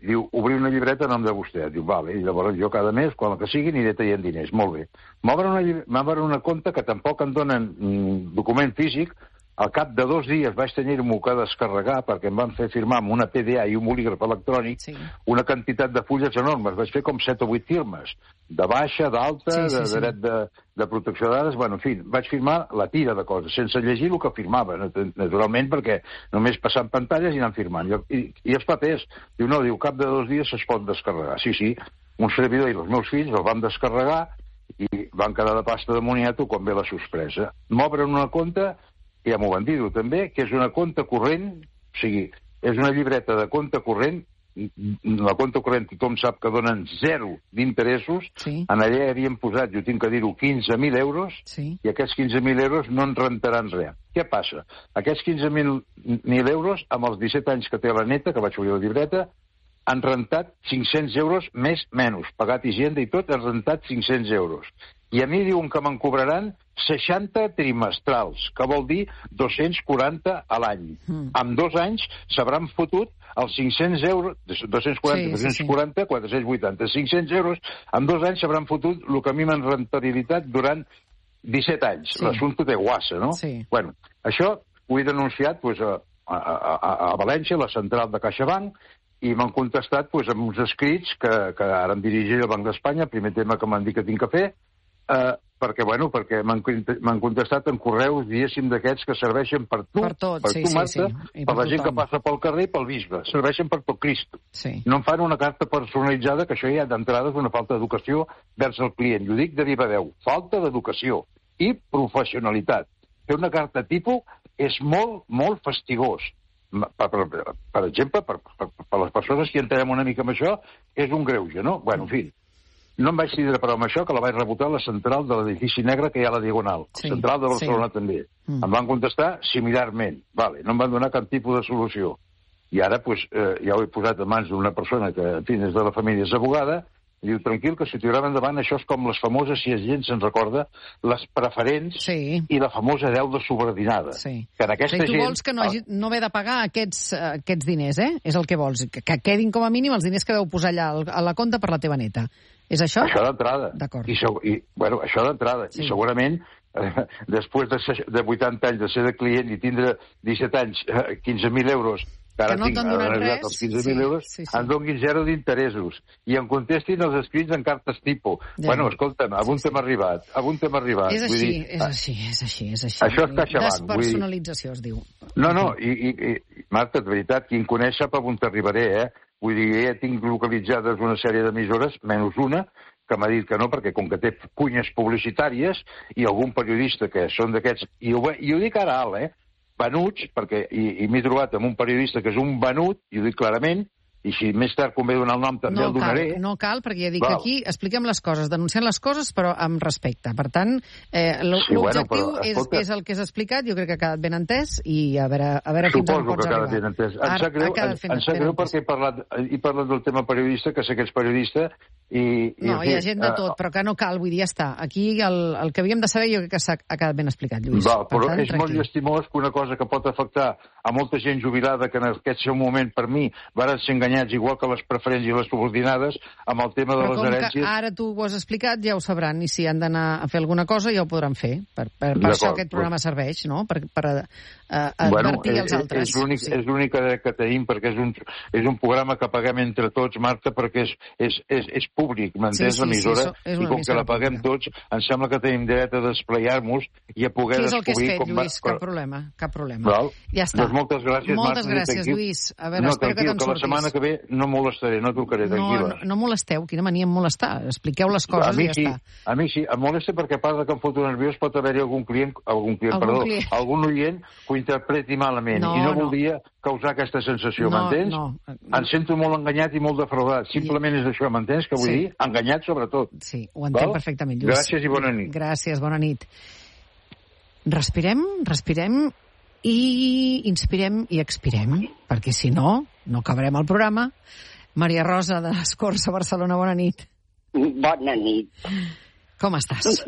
diu, obrir una llibreta a nom de vostè. Diu, vale, i llavors jo cada mes, quan el que sigui, aniré traient diners. Molt bé. M'obren una compte que tampoc em donen document físic. Al cap de 2 dies vaig tenir-m'ho que descarregar perquè em van fer firmar amb una PDA i un bolígraf electrònic una quantitat de fulles enormes. Vaig fer com 7 o 8 firmes, de baixa, d'alta, de dret de protecció de dades. Bueno, en fi, vaig firmar la tira de coses, sense llegir el que firmava, naturalment, perquè només passant pantalles i anant firmant. I els papers, diu, no, cap de 2 dies es pot descarregar. Sí, un servidor i els meus fills el van descarregar i van quedar de pasta de moniato quan ve la sorpresa. M'obren una compte, ja m'ho van dir també, que és una compte corrent, o sigui, és una llibreta de compte corrent, la compte corrent tothom sap que donen 0 d'interessos, en allà havíem posat, jo tinc que dir-ho, 15.000 euros, i aquests 15.000 euros no ens rentaran res. Què passa? Aquests 15.000 euros, amb els 17 anys que té la neta, que vaig obrir la llibreta, han rentat 500 euros més menys, pagat Hisenda i tot, han rentat 500 euros. I a mi diuen que me'n cobraran 60 trimestrals, que vol dir 240 a l'any. En 2 anys s'hauran fotut els 500 euros, 240, 240, 480, 500 euros, en 2 anys s'hauran fotut el que a mi m'han rentabilitat durant 17 anys. L'assumpte té guassa, no? Bueno, això ho he denunciat a València, a la central de CaixaBank, i m'han contestat amb uns escrits que ara em dirigiré al Banc d'Espanya, el primer tema que m'han dit que tinc que fer, perquè m'han contestat en correus, diguéssim, d'aquests que serveixen per tu, per tu, Marta, per la gent que passa pel carrer i pel bisbe. Serveixen per tot Crist. No em fan una carta personalitzada, que això ja d'entrada és una falta d'educació vers el client. I ho dic de viva veu. Falta d'educació i professionalitat. Fer una carta tipus és molt, molt fastigós. Per exemple, per les persones que entenem una mica amb això, és un greuge, no? Bueno, en fi, no em vaig tindre però amb això, que la vaig rebotar a la central de l'edifici negre que hi ha a la Diagonal. Central de Barcelona també. Em van contestar similarment. Vale, no em van donar cap tipus de solució. I ara ja ho he posat a mans d'una persona que, en fi, des de la família és abogada, i diu, tranquil, que si tirem endavant, això és com les famoses, si la gent se'n recorda, les preferents i la famosa deu de subordinada. Que en aquesta tu vols que no haver de pagar aquests diners, eh? És el que vols, que quedin com a mínim els diners que deu posar allà a la compte per la teva neta. És això? Això d'entrada. D'acord. Bueno, això d'entrada. I segurament, després de 80 anys de ser de client i tindre 17 anys, 15.000 euros, que ara no t'han donat res, els 15.000 euros, em donguin 0 d'interessos. I em contestin els escrits en cartes tipus. Bueno, escolta'm, a on t'hem arribat? És així. Això és CaixaBank. Despersonalització, es diu. No, i Marta, de veritat, qui em coneix sap a on t'arribaré, eh? Vull dir, ja tinc localitzades una sèrie d'emissores, menys una, que m'ha dit que no, perquè com que té cunyes publicitàries i algun periodista que són d'aquests, i ho dic ara alt, venuts, perquè m'he trobat amb un periodista que és un venut, i ho dic clarament, i si més tard convé donar el nom també el donaré. No cal, perquè ja dic que aquí expliquem les coses, denunciem les coses, però amb respecte. Per tant, l'objectiu és el que has explicat, jo crec que ha quedat ben entès, i a veure fins on pots arribar. Suposo que ha quedat ben entès. Em sap greu perquè he parlat del tema periodista, que sé que ets periodista, no, hi ha gent de tot, però que no cal, vull dir, ja està. Aquí el que havíem de saber jo crec que ha quedat ben explicat, Lluís. Però és molt llastimós que una cosa que pot afectar a molta gent jubilada que en aquest seu moment, per mi, van ser enganyats igual que les preferents i les subordinades amb el tema de les herències. Però com que ara tu ho has explicat, ja ho sabran, i si han d'anar a fer alguna cosa ja ho podran fer. Per això aquest programa serveix, no? Per advertir els altres. És l'únic que tenim, perquè és un programa que paguem entre tots, Marta, perquè és públic, m'entens, l'emissora? I com que la paguem tots, em sembla que tenim dret a desplayar-nos i a poder descobrir... Que és el que has fet, Lluís, cap problema. Ja està. Doncs moltes gràcies, Marta. Moltes gràcies, Lluís. A veure, espero que te'n surtis. La setmana que ve no molestaré, no trucaré, tranquil·la. No molesteu, quina mania en molestar. Expliqueu les coses i ja està. A mi sí, em molesta perquè a part que em foto nerviós pot haver-hi algun oient que ho interpreti malament i no voldria causar aquesta sensació, m'entens? Em sento molt enganyat i molt defraudat. Simplement és això, m'entens? Que vull dir? Enganyat sobretot. Sí, ho entenc perfectament, Lluís. Gràcies i bona nit. Gràcies, bona nit. Respirem i inspirem i expirem, perquè si no acabarem el programa. Maria Rosa, de les Corts a Barcelona, bona nit. Bona nit. Com estàs?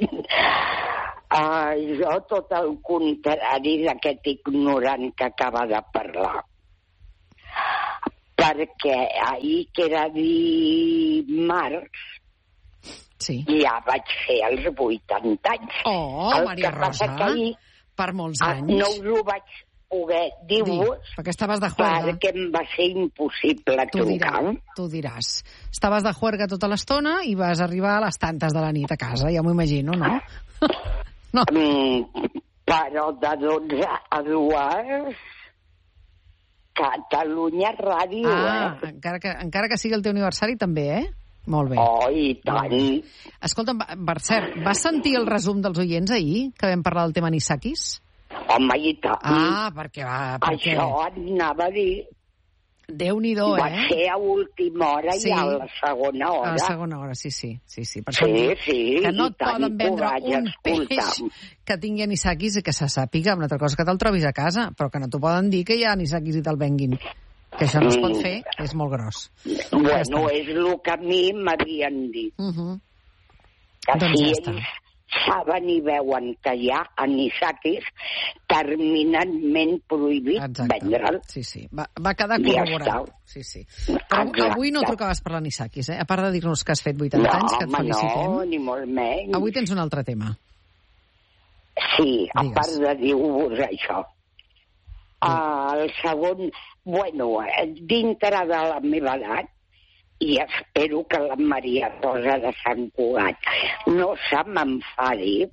Jo tot el contrari d'aquest ignorant que acaba de parlar. perquè ahir, que era dimarts, ja vaig fer els 80 anys. Maria Rosa, per molts anys. No us ho vaig poder dir-vos, perquè estaves de juerga. Perquè em va ser impossible trucar. Tu diràs. Estaves de juerga tota l'estona i vas arribar a les tantes de la nit a casa, ja m'ho imagino, no? No. Però de 12 a 2, Catalunya Ràdio, encara que sigui el teu aniversari també, Molt bé. I tant. Escolta'm, per cert, vas sentir el resum dels oients ahir, que vam parlar del tema Anisakis? Home, i tant. Perquè Això anava a dir... Déu-n'hi-do, Va ser a última hora i a la segona hora. A la segona hora, sí. Per sí, que no et poden vendre un peix que tingui anisakis i que se sàpiga. Una altra cosa que te'l trobis a casa, però que no t'ho poden dir que hi ha anisakis i te'l venguin. Que això no es pot fer, és molt gros. Bueno, és el que a mi m'havien dit. Que si ells saben i veuen que hi ha anisakis terminantment prohibit vendre'l. Sí. Va quedar corroborat. Sí. Però avui no trucaves per l'anisakis, A part de dir-nos que has fet 80 anys, que et felicitem. No, ni molt menys. Avui tens un altre tema. Sí, a part de dir-vos això. El segon, dintre de la meva edat, i espero que la Maria Rosa de Sant Cugat no se m'enfadi,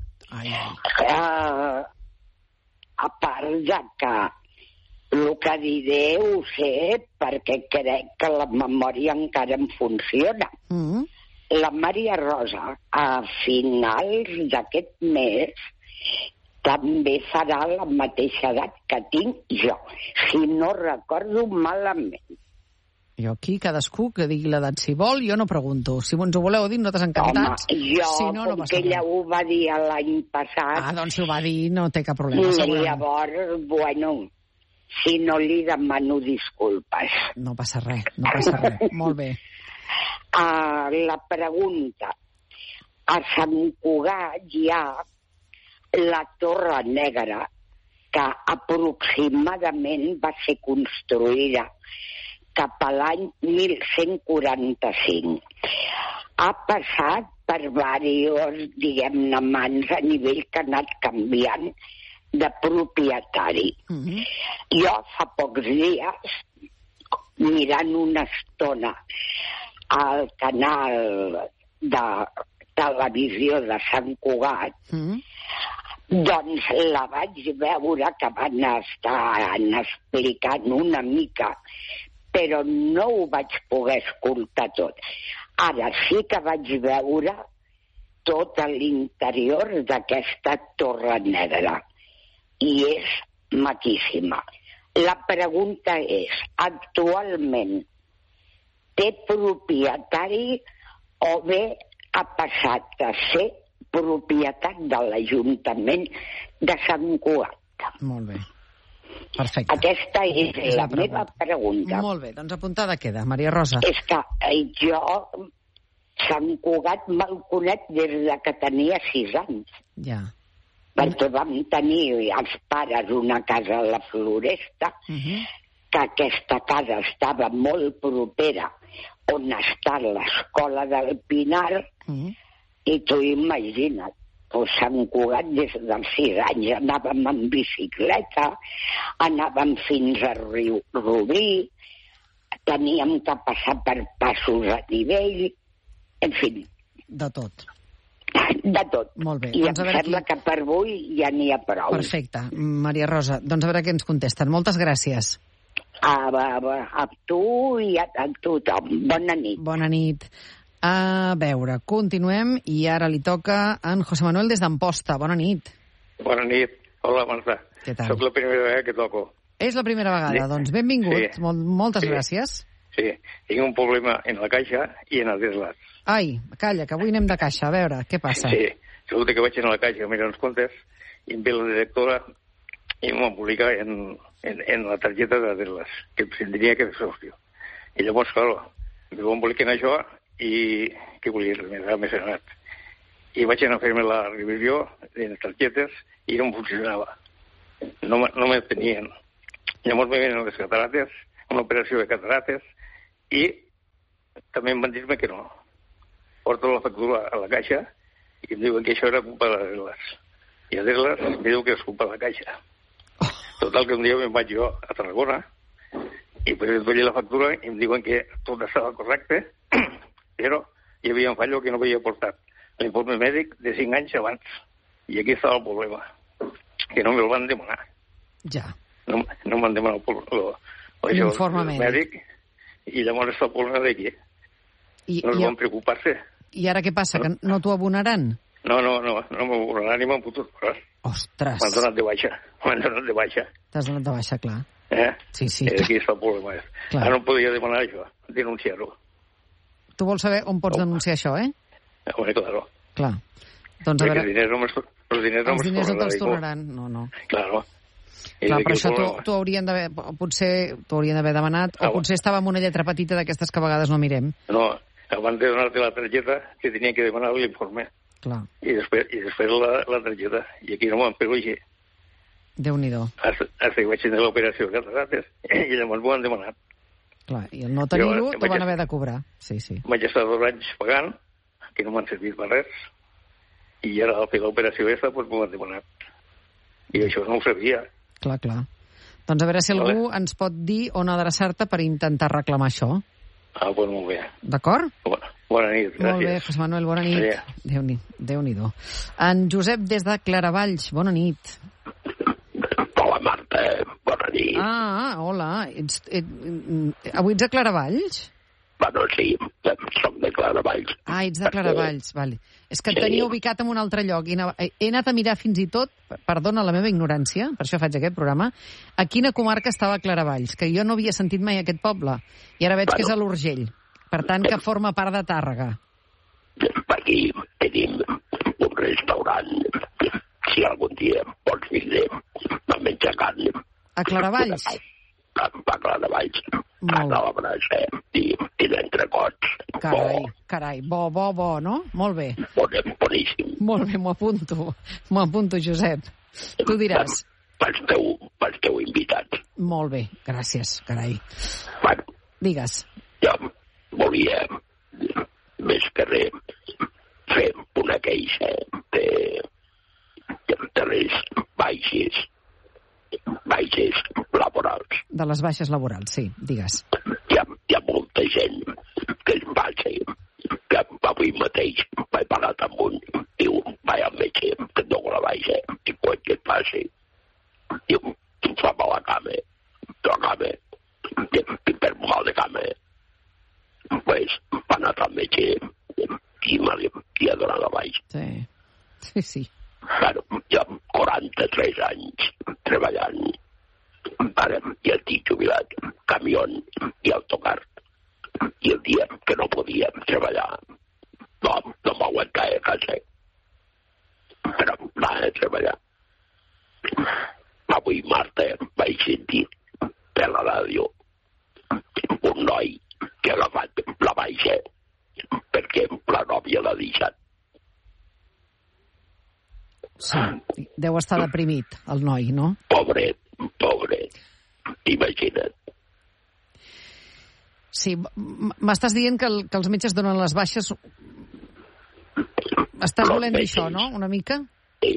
a part de que el que diré ho sé perquè crec que la memòria encara em funciona. La Maria Rosa, a finals d'aquest mes, també farà la mateixa edat que tinc jo, si no recordo malament. Jo aquí, cadascú que digui l'edat si vol, jo no pregunto. Si ens ho voleu dir, nosaltres encantats. Com que ella ho va dir l'any passat... Doncs si ho va dir, no té cap problema. Llavors, si no li demano disculpes. No passa res. Molt bé. La pregunta. A Sant Cugat hi ha la Torre Negra, que aproximadament va ser construïda cap a l'any 1145. Ha passat per diversos, diguem-ne, mans a nivell que ha anat canviant de propietari. Jo fa pocs dies, mirant una estona al canal de televisió de Sant Cugat, doncs la vaig veure que van estar explicant una mica, però no ho vaig poder escoltar tot. Ara sí que vaig veure tot l'interior d'aquesta Torre Negra i és maquíssima. La pregunta és, actualment té propietari o bé ha passat a ser propietat de l'Ajuntament de Sant Cugat? Molt bé. Perfecte. Aquesta és la meva pregunta. Molt bé, doncs apuntada queda. Maria Rosa. És que jo Sant Cugat me'l conec des que tenia 6 anys. Ja. Perquè vam tenir els pares una casa a la Floresta, que aquesta casa estava molt propera on està l'escola del Pinar, i tu imagina't, Sant Cugat des dels 6 anys anàvem en bicicleta, anàvem fins a Riu Rubí, teníem que passar per passos a nivell, en fi. De tot. De tot. Molt bé. I em sembla que per avui ja n'hi ha prou. Perfecte. Maria Rosa, doncs a veure què ens contesten. Moltes gràcies. A tu i a tothom. Bona nit. Bona nit. A veure, continuem i ara li toca a en José Manuel des d'Amposta. Bona nit. Bona nit. Hola, Marta. Què tal? Soc la primera vegada que toco. És la primera vegada, doncs benvingut. Sí. Moltes gràcies. Sí, tinc un problema en la caixa i en el deslat. Ai, calla, que avui anem de caixa. A veure, què passa? Sí, resulta que vaig a la caixa a mirar uns comptes i em ve la directora i m'embolica en la targeta de deslat, que em tindria que fer sòcio. I llavors, clar, em emboliquen això i què volia més anat. I vaig anar a fer-me la revisió de les targetes i no em funcionava. No me tenien. Llavors me venen les catarates, una operació de catarates, I també em van dir-me que no. Porto la factura a la caixa i em diuen que això era culpa d'Adrelas. I Adrelas em diu que és culpa de la caixa. Total, que un dia me'n vaig jo a Tarragona i per veure la factura i em diuen que tot estava correcte, però hi havia un fallo que no havia portat l'informe mèdic de 5 anys abans. I aquí estava el problema, que no me'l van demanar. Ja. No m'han demanat l'informe mèdic. I llavors està el problema d'aquí. No es van preocupar-se. I ara què passa, que no t'ho abonaran? No m'abonaran ni m'han putut parar. Ostres. M'han donat de baixa. T'has donat de baixa, clar. Sí. Aquí està el problema. Ara no podia demanar això, denunciar-ho. Tu vols saber on pots denunciar això, eh? Claro. Clar. Doncs a veure... Els diners no te'ls tornaran. No. Claro. Clar, però això t'ho haurien d'haver demanat, o potser estava amb una lletra petita d'aquestes que a vegades no mirem. No, abans de donar-te la targeta, que tenia que demanar l'informe. Clar. I després la targeta. I aquí no m'han peluixat. Déu-n'hi-do. Hasta que vaig tenir l'operació de catarates, i llavors m'ho han demanat. Clar, i el no tenir-ho t'ho van haver de cobrar. Sí. Vaig estar 2 anys pagant, que no m'han servit per res, i ara al fer l'operació aquesta, doncs m'ho han demanat. I això no ho sabia. Clar. Doncs a veure si algú ens pot dir on adreçar-te per intentar reclamar això. Doncs molt bé. D'acord? Bona nit, gràcies. Molt bé, José Manuel, bona nit. Déu-n'hi-do. En Josep, des de Claravalls, bona nit. Hola, Marta, bona nit. Hola. Avui ets a Claravalls? Bueno, sí, som de Claravalls. Ets de Claravalls, vale. És que et tenia ubicat en un altre lloc. He anat a mirar fins i tot, perdona la meva ignorància, per això faig aquest programa, a quina comarca estava Claravalls, que jo no havia sentit mai aquest poble. I ara veig que és a l'Urgell. Per tant, que forma part de Tàrrega. Aquí tenim un restaurant. Si algun dia pots vindre a menjar carn. A Claravalls? A Claravalls. A la brasa i d'entrecots. Carai, bo, no? Molt bé. Boníssim. Molt bé, m'ho apunto, Josep. Tu diràs. Pels teu invitats. Molt bé, gràcies, carai. Bueno. Digues. Jo volia, més que res, fer una queixa de les baixes laborals. De les baixes laborals, sí, digues. Hi ha molta gent que es baixa, que avui mateix vaig parlar amb un, diu, vaig al metge, que et dono la baixa, i quan que et passi, diu, em fa mal la cama, i per mal de cama, pues, va anar al metge i m'ha donat la baixa. Sí. Claro, jo amb 43 anys treballant, ara ja estic jubilat, camió i autocar. I el dia que no podia treballar, no m'aguantava a casa. Però anava a treballar. Avui, Marta, vaig sentir per la ràdio un noi que ha agafat la baixa perquè la nòvia l'ha deixat. Sí, deu estar deprimit, el noi, no? Pobret, imagina't. Sí, m'estàs dient que els metges donen les baixes... Estàs volent dir això, no?, una mica? Sí.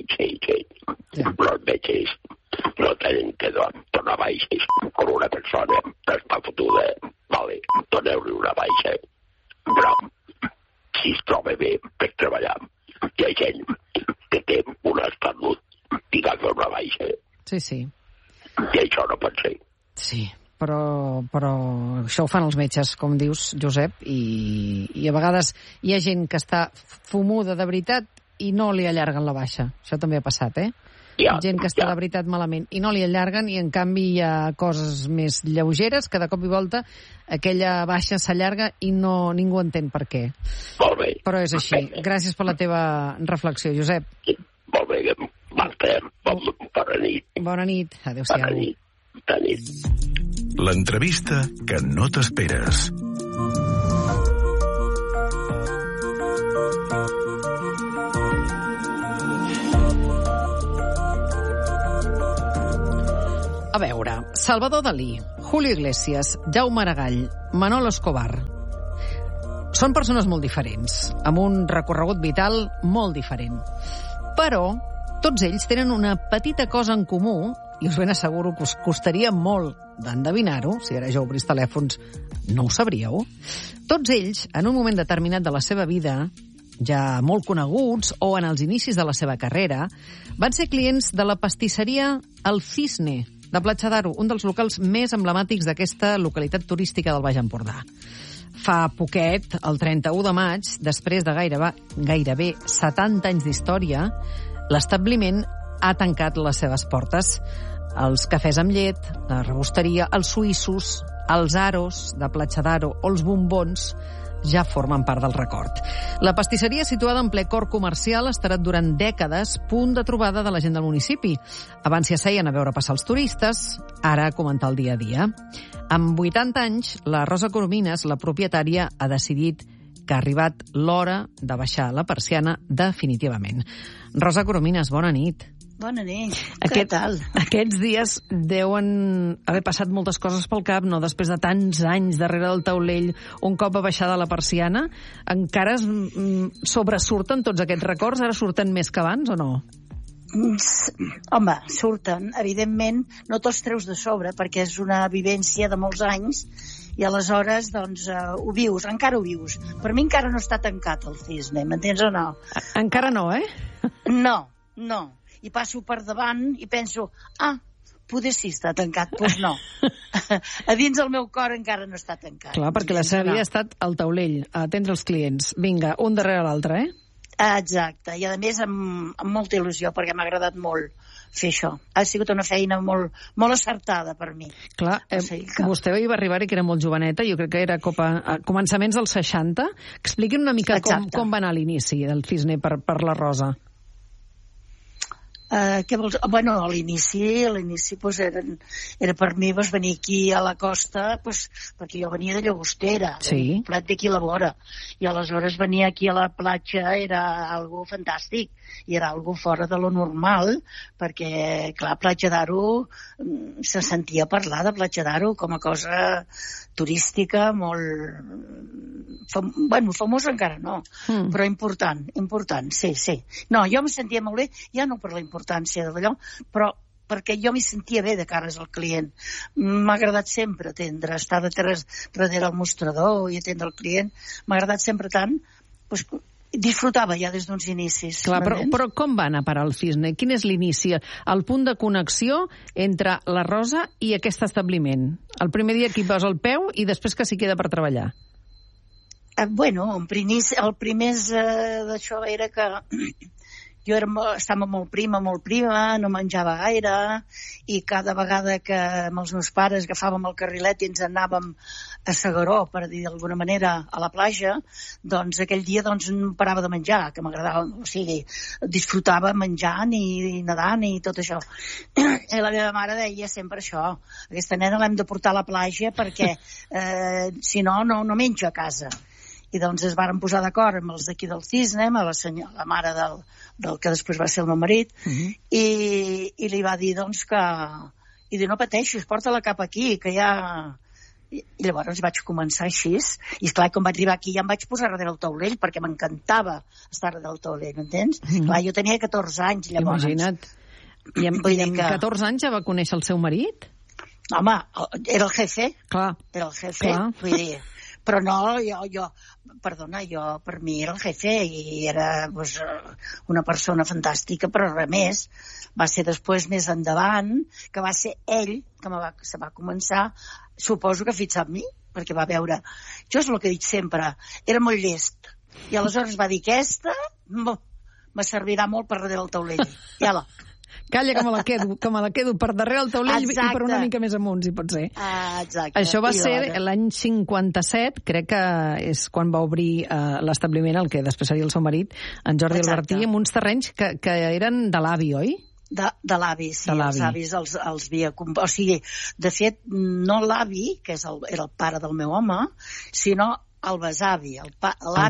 Els metges no tenen que donar baixes. Quan una persona està fotuda, vale, doneu-li una baixa. Però, si es troba bé per treballar, hi ha gent que té un estarnut i que fa una baixa. Sí. I això no pot ser. Sí, però això ho fan els metges, com dius, Josep, i a vegades hi ha gent que està fumuda de veritat i no li allarguen la baixa. Això també ha passat, eh? Gent que està de veritat malament i no li allarguen, i en canvi hi ha coses més lleugeres que de cop i volta aquella baixa s'allarga i ningú entén per què. Molt bé. Però és així. Gràcies per la teva reflexió, Josep. Molt bé, Marta. Bona nit. Bona nit. Adéu-siau. Bona nit. L'entrevista que no t'esperes. A veure, Salvador Dalí, Julio Iglesias, Jaume Maragall, Manolo Escobar. Són persones molt diferents, amb un recorregut vital molt diferent. Però tots ells tenen una petita cosa en comú, i us ben asseguro que us costaria molt d'endevinar-ho, si ara ja obrís telèfons no ho sabríeu. Tots ells, en un moment determinat de la seva vida, ja molt coneguts o en els inicis de la seva carrera, van ser clients de la pastisseria El Cisne, de Platja d'Aro, un dels locals més emblemàtics d'aquesta localitat turística del Baix Empordà. Fa poquet, el 31 de maig, després de gairebé 70 anys d'història, l'establiment ha tancat les seves portes. Els cafès amb llet, la rebosteria, els suïssos, els aros de Platja d'Aro o els bombons ja formen part del record. La pastisseria, situada en ple cor comercial, ha estat durant dècades punt de trobada de la gent del municipi. Abans s'hi asseien a veure passar els turistes, ara a comentar el dia a dia. Amb 80 anys, la Rosa Coromines, la propietària, ha decidit que ha arribat l'hora de baixar la persiana definitivament. Rosa Coromines, bona nit. Bona nit. Què tal? Aquests dies deuen haver passat moltes coses pel cap, no? Després de tants anys darrere del taulell, un cop a baixada la persiana, encara sobresurten tots aquests records? Ara surten més que abans o no? Home, surten. Evidentment, no tots treus de sobre, perquè és una vivència de molts anys i aleshores, doncs, ho vius, encara ho vius. Per mi encara no està tancat el Cisne, m'entens o no? Encara no, eh? No. I passo per davant i penso, poder sí està tancat, doncs no. A dins el meu cor encara no està tancat. Clar, perquè la seva vida ha estat al taulell, a atendre els clients. Vinga, un darrere l'altre, eh? Exacte, i a més amb molta il·lusió, perquè m'ha agradat molt fer això. Ha sigut una feina molt acertada per mi. Clar, vostè va arribar-hi que era molt joveneta, jo crec que era a començaments dels 60. Expliqui'm una mica com va anar l'inici del Cisne per la Rosa. Què vols? Bueno, a l'inici pues, era per mi venir aquí a la costa, pues, perquè jo venia de Llagostera, un plat d'aquí a la vora, i aleshores venir aquí a la platja era algo fantàstic, i era algo fora de lo normal, perquè, clar, Platja d'Aro, se sentia parlar de Platja d'Aro com a cosa turística molt... famosa encara no, però important, sí. No, jo em sentia molt bé, ja no per la importància d'allò, però perquè jo m'hi sentia bé de cares al client. M'ha agradat sempre atendre, estar darrere el mostrador i atendre el client. M'ha agradat sempre tant, doncs, disfrutava ja des d'uns inicis. Clar, però com va anar a parar el Cisne? Quin és l'inici, el punt de connexió entre la Rosa i aquest establiment? El primer dia que hi posa el peu i després que s'hi queda per treballar? Bueno, el primer d'això era que jo estava molt prima, no menjava gaire, i cada vegada que amb els meus pares agafàvem el carrilet i ens anàvem a S'Agaró, per dir d'alguna manera, a la platja, doncs aquell dia no parava de menjar, que m'agradava, o sigui, disfrutava menjant i nedant i tot això. I la meva mare deia sempre això, aquesta nena l'hem de portar a la platja perquè si no menja a casa. I doncs es varen posar d'acord amb els d'aquí del Cisne, amb la mare del que després va ser el meu marit, i li va dir doncs que... I diu, no pateixis, porta-la cap aquí, que ja... I llavors vaig començar així, i esclar, quan vaig arribar aquí ja em vaig posar darrere el taulell, perquè m'encantava estar darrere el taulell, m'entens? Clar, jo tenia 14 anys, llavors. Imagina't. I amb 14 anys ja va conèixer el seu marit? Home, era el jefe. Clar. Era el jefe, vull dir... Però no, jo per mi era el jefe i era pues, una persona fantàstica, però res més. Va ser després, més endavant, que va ser ell que se va començar, suposo que a fixar amb mi, perquè va veure... Jo és el que he dit sempre, era molt llest. I aleshores va dir, aquesta me servirà molt per darrere el taulell. I ala. Calla, que me la quedo per darrere el taulell. Exacte. I per una mica més amunt, si pot ser. Exacte. Això va ser l'any 57, crec que és quan va obrir l'establiment, el que després seria el seu marit, en Jordi Albertí, amb uns terrenys que eren de l'avi, oi? De l'avi, sí. Els avis els havia... O sigui, de fet, no l'avi, que era el pare del meu home, sinó el besavi, el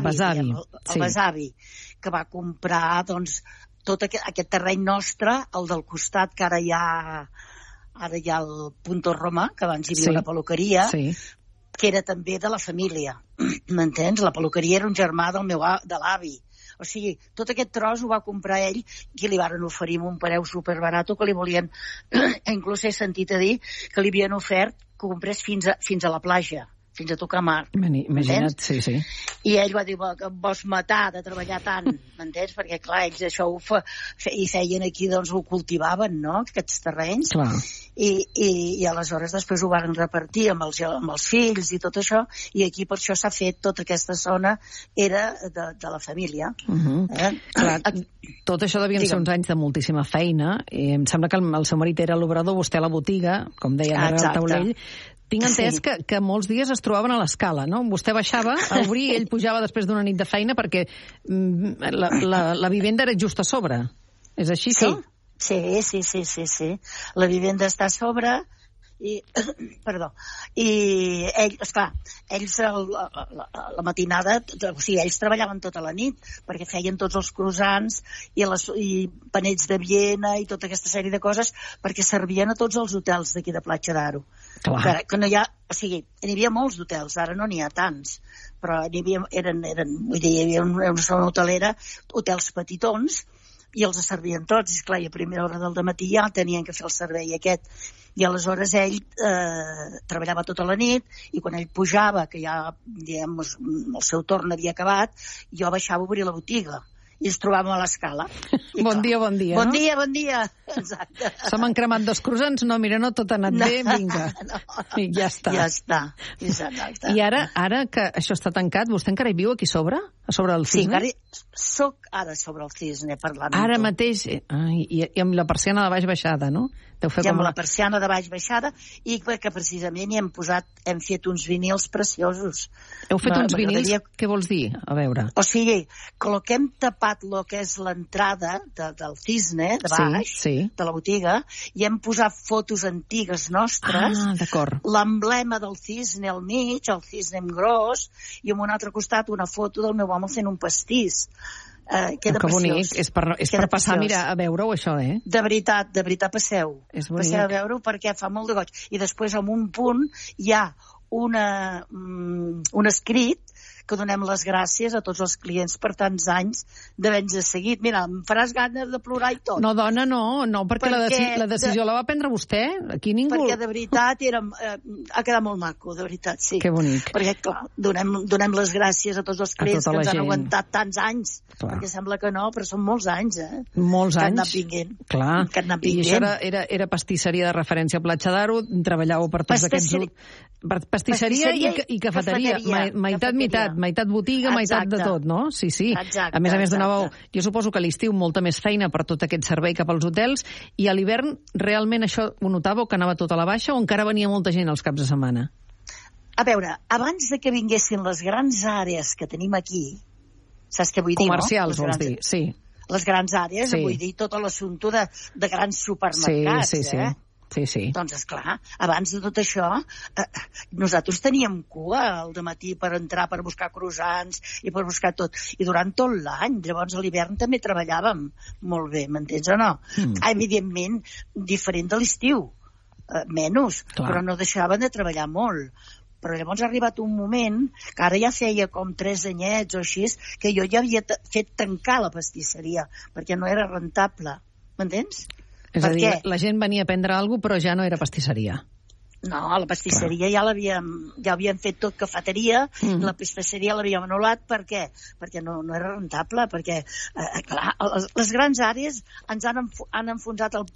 besavi, que va comprar, doncs, tot aquest terreny nostre, el del costat, que ara hi ha el Punto Roma, que abans hi havia una peluqueria, que era també de la família, m'entens? La peluqueria era un germà de l'avi. O sigui, tot aquest tros ho va comprar ell i li varen oferir un preu superbarato que li volien, inclús he sentit a dir que li havien ofert que comprés fins a la platja, fins a tocar mar. Imagina't, sí. I ell va dir que em vols matar de treballar tant, m'entens? Perquè, clar, ells això hi feien aquí, doncs ho cultivaven, no?, aquests terrenys. Clar. I aleshores després ho van repartir amb els fills i tot això, i aquí per això s'ha fet tota aquesta zona, era de la família. Clar, tot això devien ser uns anys de moltíssima feina, i em sembla que el seu marit era l'obrador, vostè a la botiga, com deia al taulell. Tinc entès que molts dies es trobaven a l'escala, no? Vostè baixava a obrir i ell pujava després d'una nit de feina perquè la vivenda era just a sobre. És així, sí? Sí. La vivenda està a sobre i esclar, ells la matinada, o sigui, ells treballaven tota la nit perquè feien tots els croissants i panells de Viena i tota aquesta sèrie de coses perquè servien a tots els hotels d'aquí de Platja d'Aro. Que no hi ha, o sigui, n'hi havia molts d'hotels, ara no n'hi ha tants, però n'hi havia, vull dir, hi havia una zona hotelera, hotels petitons, i els servien tots, i esclar, a primera hora del dematí ja tenien que fer el servei aquest, i aleshores ell treballava tota la nit, i quan ell pujava, que ja, diguem, el seu torn havia acabat, jo baixava a obrir la botiga, i ens trobàvem a l'escala. Bon dia, no? Bon dia. Exacte. Se m'han cremat 2 croissants, no, mira, no, tot ha anat bé, vinga. I ja està. Ja està. Exacte. I ara que això està tancat, vostè encara hi viu aquí sobre? A sobre del Cisne? Sí, soc ara sobre el Cisne, parlant amb ara tu. Mateix, i amb la persiana de baix baixada, no? Amb la persiana de baix baixada, i perquè precisament hem fet uns vinils preciosos. Heu fet uns vinils? Què vols dir? A veure. O sigui, el que hem tapat el que és l'entrada del Cisne, de baix, de la botiga, i hem posat fotos antigues nostres, l'emblema del Cisne al mig, el Cisne en gros, i en un altre costat una foto del meu home fent un pastís. Queda preciós. És per passar, mira, a veure-ho, això, De veritat, passeu. Passeu a veure-ho perquè fa molt de goig. I després, en un punt, hi ha un escrit que donem les gràcies a tots els clients per tants anys d'haver-nos seguit. Mira, em faràs ganes de plorar i tot. No, dona, no, perquè la decisió la va prendre vostè. Aquí ningú... Perquè de veritat ha quedat molt maco, de veritat, sí. Que bonic. Perquè, clar, donem les gràcies a tots els clients que ens han aguantat tants anys. Clar. Perquè sembla que no, però són molts anys, Molts anys. Que han anat vinguent. Clar. I això era pastisseria de referència a Platja d'Aro, treballàveu per tots aquests... Pastisseria i cafeteria. Meitat botiga, meitat de tot, no? Sí. Exacte, a més donàveu, jo suposo que a l'estiu molta més feina per tot aquest servei cap als hotels, i a l'hivern realment això ho notàveu, que anava tot a la baixa, o encara venia molta gent els caps de setmana? A veure, abans de que vinguessin les grans àrees que tenim aquí, saps què vull dir, comercials, vols dir, sí. Les grans àrees, vull dir, tot l'assumpte de grans supermercats, Sí. Doncs, esclar, abans de tot això, nosaltres teníem cua al dematí per entrar, per buscar croissants i per buscar tot. I durant tot l'any, llavors a l'hivern també treballàvem molt bé, m'entens o no? Evidentment, diferent de l'estiu, menys, però no deixaven de treballar molt. Però llavors ha arribat un moment, que ara ja feia com 3 anyets o així, que jo ja havia fet tancar la pastisseria, perquè no era rentable, m'entens? És a dir, la gent venia a prendre alguna cosa, però ja no era pastisseria. No, la pastisseria ja havíem fet tot cafeteria, la pastisseria l'havíem anul·lat. Per què? Perquè no era rentable, perquè, clar, les grans àrees ens han enfonsat el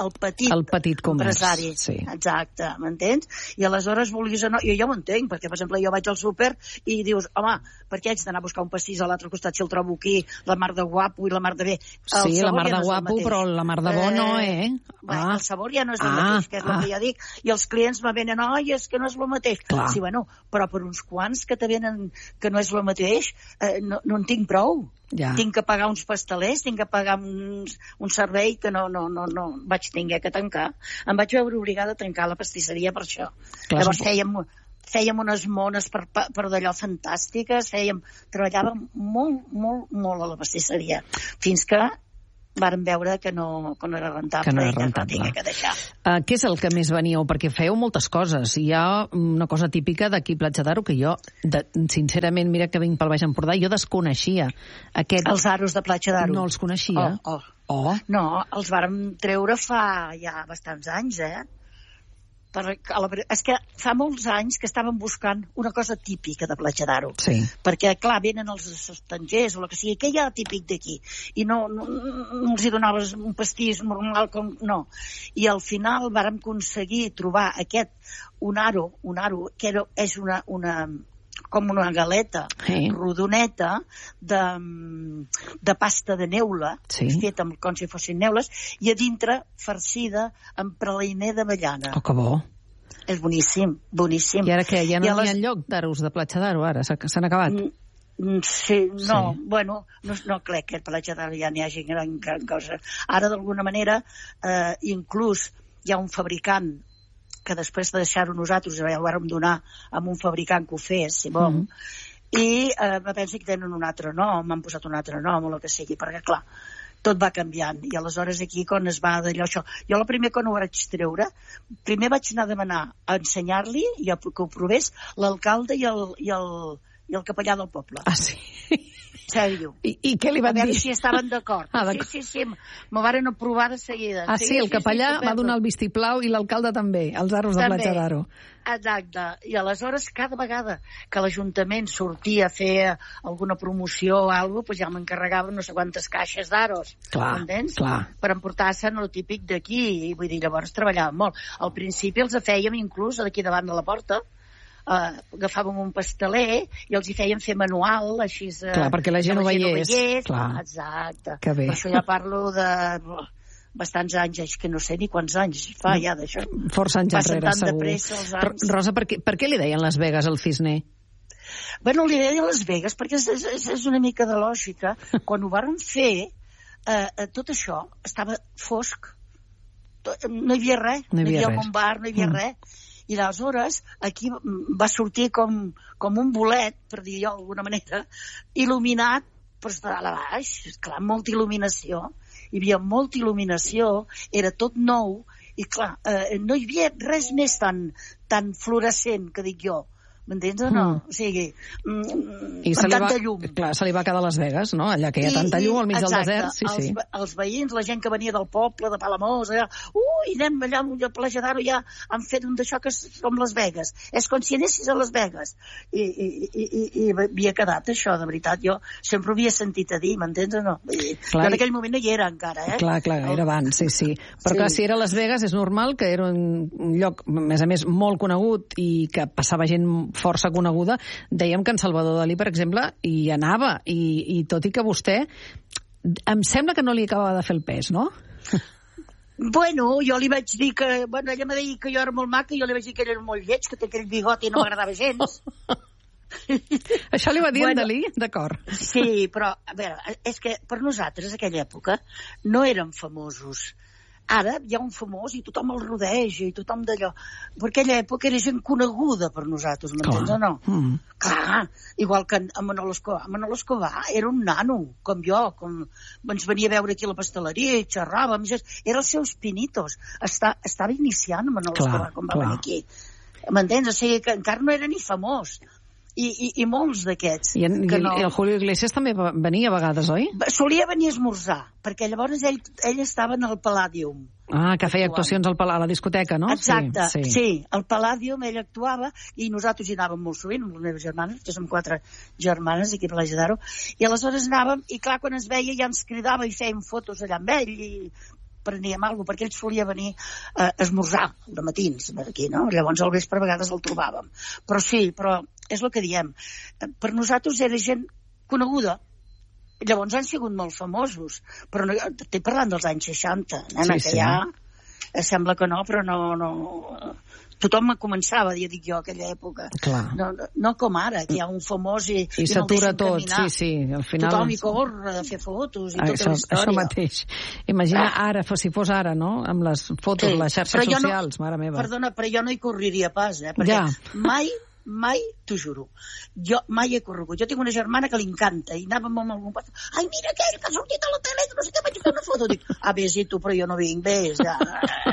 petit empresari. Sí. Exacte, m'entens? I aleshores, vulguis o no, jo ja ho entenc, perquè, per exemple, jo vaig al súper i dius, home, per què haig d'anar a buscar un pastís a l'altre costat si el trobo aquí, la mar de guapo i la mar de bé? Sí, la mar de guapo, però la mar de bo no, El sabor ja no és el mateix, que és el que ja dic, i els clients me venen, és que no és el mateix. Clar. Sí, bueno, però per uns quants que te venen que no és el mateix, no en tinc prou. Ja. Tinc que pagar uns pastelers, tinc que pagar un servei que no vaig tenir que tancar. Em vaig veure obligada a tancar la pastisseria per això. Clar, llavors fèiem unes mones per d'allò fantàstiques, treballàvem molt a la pastisseria, fins que vàrem veure que no era rentable. Que no era rentable. Que deixar. Què és el que més veníeu? Perquè feu moltes coses. Hi ha una cosa típica d'aquí Platja d'Aro que jo, sincerament, mira que vinc pel Baix Empordà, jo desconeixia. Els aros de Platja d'Aro. No els coneixia. No, els vàrem treure fa ja bastants anys, és que fa molts anys que estàvem buscant una cosa típica de Platja d'Aro. Sí. Perquè, clar, venen els estrangers o el que sigui, què hi ha típic d'aquí? I no els hi donaves un pastís normal com... No. I al final vàrem aconseguir trobar un aro, que és com una galeta rodoneta de pasta de neula, feta com si fossin neules, i a dintre farcida amb praliner d'avellana. Oh, que bo. És boníssim, boníssim. I ara què? Ja no hi ha lloc d'aros de Platja d'Aro, ara? S'han acabat? Sí, no, bueno, no crec que a Platja d'Aro ja n'hi hagi gran cosa. Ara, d'alguna manera, inclús hi ha un fabricant que després de deixar-ho nosaltres ja ho vàrem donar a un fabricant que ho fes, Simón, i me penso que tenen un altre nom, m'han posat un altre nom o el que sigui, perquè clar, tot va canviant, i aleshores aquí quan es va d'allò això, jo la primer quan ho vaig treure, primer vaig anar a demanar a ensenyar-li, i que ho provés l'alcalde i el capellà del poble. Ah, sí? Sèrio. I què li van dir? A veure si estaven d'acord. Sí, m'ho varen aprovar de seguida. Ah, sí, el capellà va donar el vistiplau i l'alcalde també, els aros de Platja d'Aro. Exacte. I aleshores, cada vegada que l'Ajuntament sortia a fer alguna promoció o alguna cosa, ja m'encarregava no sé quantes caixes d'aros. M'entens? Per emportar-se'n el típic d'aquí. I vull dir, llavors treballàvem molt. Al principi els fèiem inclús d'aquí davant de la porta. Agafàvem un pasteler i els hi feien fer manual, així... Clar, perquè la gent ho veiés. Exacte. Per això ja parlo de bastants anys, que no sé ni quants anys fa ja d'això. Força anys enrere, segur. Pressa, els anys. Rosa, per què li deien Las Vegas al Cisner? Bueno, li deien Las Vegas perquè és una mica de lògica. Quan ho varen fer, tot això estava fosc. No hi havia res. No hi havia un bar, no hi havia res. I aleshores aquí va sortir com un bolet, per dir-ho d'alguna manera, il·luminat per estar a baix. Clar, molta il·luminació. Hi havia molta il·luminació, era tot nou, i clar, no hi havia res més tan fluorescent, que dic jo. M'entens o no? O sigui, amb tanta llum. Clar, se li va quedar Las Vegas, no? Allà que hi ha tanta llum al mig del desert. Sí. Els veïns, la gent que venia del poble, de Palamós, allà, anem allà a Platja d'Aro, ja han fet un d'això que és com Las Vegas. És com si anessis a Las Vegas. I havia quedat això, de veritat. Jo sempre ho havia sentit a dir, m'entens o no? Jo en aquell moment no hi era encara, Clar, era abans, sí. Però clar, si era Las Vegas, és normal que era un lloc, a més, molt conegut i que passava gent força coneguda. Dèiem que en Salvador Dalí, per exemple, hi anava, i tot i que vostè em sembla que no li acabava de fer el pes, no? Bueno, jo li vaig dir que... Bueno, ella m'ha dit que jo era molt maca, i jo li vaig dir que ell era molt lleig, que té aquell bigoti i no m'agradava gens. Això li va dir en Dalí? D'acord. Sí, però, a veure, és que per nosaltres, a aquella època, no érem famosos. Ara hi ha un famós i tothom el rodeja i tothom d'allò. Per aquella època era gent coneguda per nosaltres, m'entens o no? Clar, igual que a Manolo Escobar. Manolo Escobar era un nano, com jo, ens venia a veure aquí a la pasteleria i xerràvem. Era els seus pinitos. Estava iniciant Manolo Escobar quan va venir aquí. M'entens? O sigui que encara no era ni famós. I molts d'aquests. I el Julio Iglesias també venia a vegades, oi? Solia venir a esmorzar, perquè llavors ell estava en el Palladium. Ah, que feia actuacions a la discoteca, no? Exacte, sí. Al Palladium ell actuava i nosaltres hi anàvem molt sovint, amb les meves germanes, que som 4 germanes aquí a Platja d'Aro, i aleshores anàvem, i clar, quan es veia ja ens cridava i fèiem fotos allà amb ell, i preníem alguna cosa, perquè ell solia venir a esmorzar de matins aquí, no? Llavors al vespre a vegades el trobàvem. Però és el que diem. Per nosaltres era gent coneguda. Llavors han sigut molt famosos. Però estic parlant dels anys 60, nena, que ja sembla que no, però no... Tothom començava, ja dic jo, a aquella època. No com ara, que hi ha un famós i s'atura tot, sí. Al final... Tothom hi corre a fer fotos i tota la història. Això mateix. Imagina ara, si fos ara, no? Amb les fotos, les xarxes socials, mare meva. Perdona, però jo no hi correria pas, perquè mai t'ho juro. Jo mai he corregut. Jo tinc una germana que li encanta i anàvem amb algun pas. Ai, mira aquell que ha sortit a la tele, no sé què, vaig fer una foto. Dic, vés-hi tu, però jo no vinc, vés. Ja.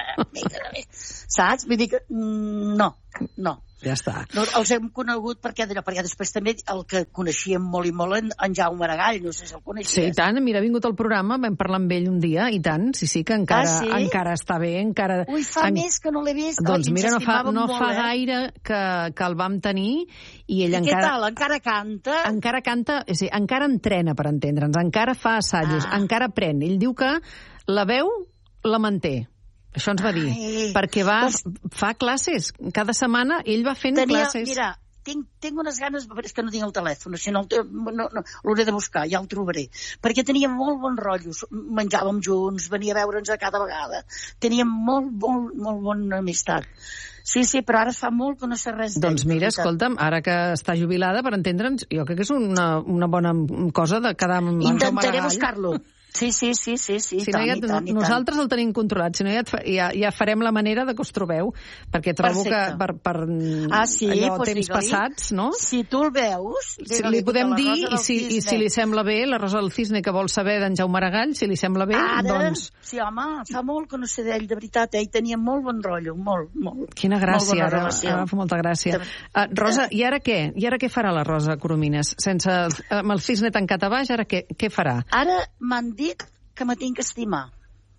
Saps? Vull dir que no. Ja està. No, els hem conegut perquè després també el que coneixíem molt i molt en Jaume Maragall, no sé si el coneixies. Sí, i tant, mira, ha vingut al programa, vam parlar amb ell un dia, i tant, sí, que encara està bé, encara... Ui, fa més que no l'he vist. Doncs mira, no fa gaire que el vam tenir, i ell encara... I què tal? Encara canta? Encara canta, és a dir, encara entrena, per entendre'ns, encara fa assajos, encara aprèn. Ell diu que la veu la manté. Això ens va dir, perquè fa classes. Cada setmana ell va fent classes. Mira, tinc unes ganes, és que no tinc el telèfon, si no l'hauré de buscar, ja el trobaré. Perquè teníem molt bons rotllos, menjàvem junts, venia a veure'ns a cada vegada. Teníem molt bona amistat. Sí, però ara fa molt que no sé res d'ell. Doncs mira, escolta'm, ara que està jubilada, per entendre'ns, jo crec que és una bona cosa de quedar amb el Jaume Maragall. Intentaré buscar-lo. Sí, tant. Nosaltres el tenim controlat, si no ja farem la manera de que us trobeu, perquè trobo que per allò temps passats, no? Si tu el veus... Si li podem dir, i si li sembla bé, la Rosa del Cisne, que vol saber d'en Jaume Maragall, si li sembla bé, doncs... Sí, home, fa molt que no sé d'ell, de veritat, ell tenia molt bon rotllo, molt. Quina gràcia, ara fa molta gràcia. Rosa, i ara què? I ara què farà la Rosa Coromines? Amb el cisne tancat a baix, ara què farà? Ara m'han dit que me tinc que estimar.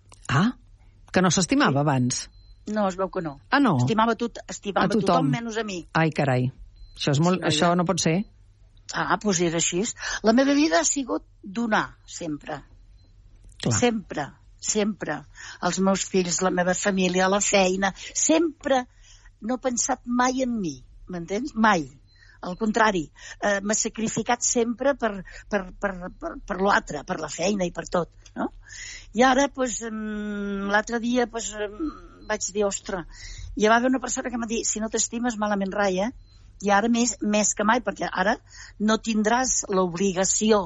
Que no s'estimava abans? No, es veu que no. No? Estimava tothom menys a mi. Ai, carai. Això no pot ser. Doncs era així. La meva vida ha sigut donar, sempre. Clar. Sempre. Els meus fills, la meva família, la feina. Sempre no he pensat mai en mi. M'entens? Mai. Al contrari, m'he sacrificat sempre per l'altre, per la feina i per tot, no? I ara, l'altre dia, vaig dir, ostres, hi va haver una persona que m'ha dit, si no t'estimes, malament rai, I ara més que mai, perquè ara no tindràs l'obligació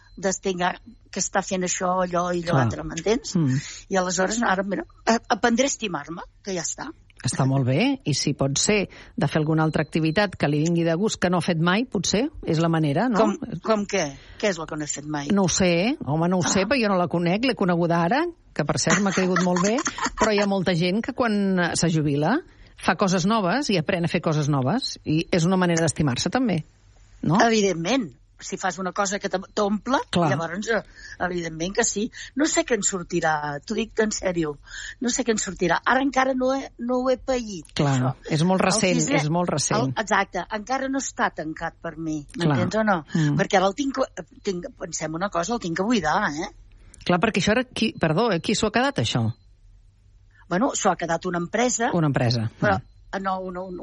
que està fent això, allò i l'altre, m'entens? I aleshores, ara, mira, aprendré a estimar-me, que ja està. Està molt bé, i si pot ser de fer alguna altra activitat que li vingui de gust que no ha fet mai, potser, és la manera, no? Com què? Què és el que no he fet mai? No ho sé, no ho sé, però jo no la conec, l'he coneguda ara, que per cert m'ha caigut molt bé, però hi ha molta gent que quan se jubila fa coses noves i aprèn a fer coses noves, i és una manera d'estimar-se també, no? Evidentment. Si fas una cosa que t'omple, llavors, evidentment que sí. No sé què en sortirà, t'ho dic en sèrio. No sé què en sortirà. Ara encara no ho he paït. Clar, això. És molt recent, Exacte, encara no està tancat per mi, m'entens o no? Perquè ara pensem una cosa, el tinc que buidar, Clar, perquè això ara, qui s'ho ha quedat, això? Bueno, s'ho ha quedat una empresa. Una empresa. Però, no,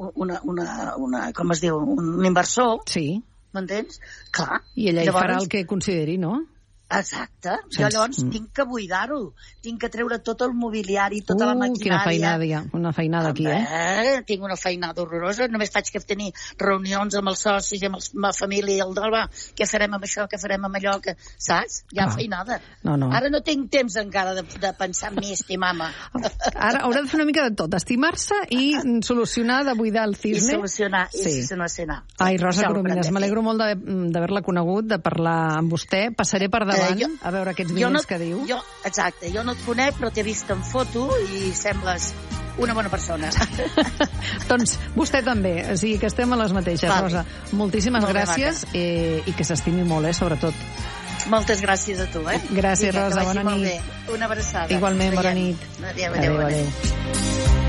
com es diu, un inversor. Sí. M'entens? Clar. I ella hi farà el que consideri, no? Exacte. Jo llavors tinc que buidar-ho. Tinc que treure tot el mobiliari, tota la maquinària. Una feinada aquí, Tinc una feinada horrorosa. Només faig que tenir reunions amb els socis i amb la família i el d'Alba. Què farem amb això, què farem amb allò, saps? Hi ha feinada. No. Ara no tinc temps encara de pensar en mi, estimar-me. Ara haurà de fer una mica de tot. Estimar-se i solucionar, de buidar el cisne. I solucionar, i solucionar. Ai, Rosa Coromines, m'alegro molt d'haver-la conegut, de parlar amb vostè. Passaré per davant a veure aquests vídeos que diu. Exacte, jo no et conec, però t'he vist en foto i sembles una bona persona. Doncs vostè també, o sigui que estem a les mateixes, Rosa. Moltíssimes gràcies i que s'estimi molt, sobretot. Moltes gràcies a tu, Gràcies, Rosa, bona nit. Una abraçada. Igualment, bona nit. Adéu.